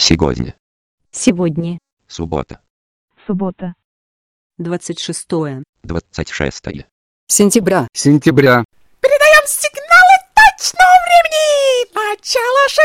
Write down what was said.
Сегодня. Сегодня. Суббота. Суббота. 26. 26 сентября. Сентября. Передаем сигналы точного времени. Начало